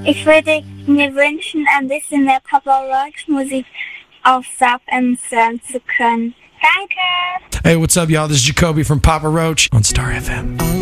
Ich würde mir wünschen, ein bisschen mehr Papa Roach Musik auf Sub M hören zu können. Danke! Hey, what's up, y'all? This is Jacoby from Papa Roach on Star FM.